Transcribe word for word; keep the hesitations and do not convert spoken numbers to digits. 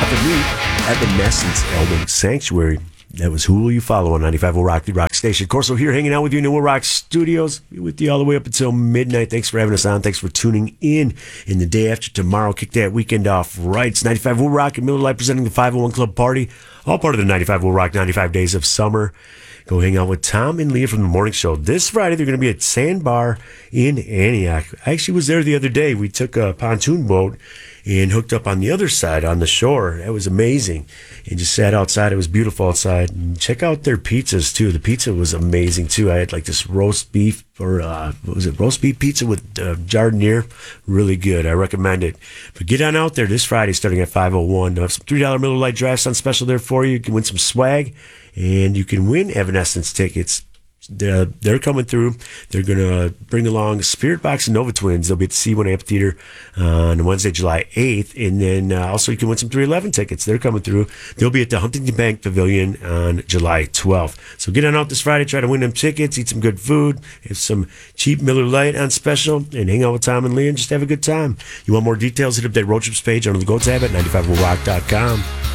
For me, Evanescence album Sanctuary. That was Who Will You Follow on ninety-five Will Rock, the rock station. Corso here hanging out with you in the Will Rock Studios. Be with you all the way up until midnight. Thanks for having us on. Thanks for tuning in. In the day after tomorrow, kick that weekend off right. It's ninety-five Will Rock and Miller Lite presenting the five oh one Club Party. All part of the ninety-five Will Rock ninety-five Days of Summer. Go hang out with Tom and Leah from the morning show. This Friday, they're going to be at Sandbar in Antioch. I actually was there the other day. We took a pontoon boat and hooked up on the other side on the shore. That was amazing. And just sat outside. It was beautiful outside. And check out their pizzas, too. The pizza was amazing, too. I had like this roast beef, or uh, what was it, roast beef pizza with uh, Jardiniere. Really good. I recommend it. But get on out there this Friday starting at five oh one. They'll have some three dollar Miller Lite drafts on special there for you. You can win some swag. And you can win Evanescence tickets. They're, they're coming through. They're going to bring along Spirit Box and Nova Twins. They'll be at the C one Amphitheater on Wednesday, July eighth. And then uh, also you can win some three eleven tickets. They're coming through. They'll be at the Huntington Bank Pavilion on July twelfth. So get on out this Friday. Try to win them tickets. Eat some good food. Have some cheap Miller Lite on special. And hang out with Tom and Lee and just have a good time. You want more details? Hit up that road trips page on the Go tab at ninety-five will rock dot com.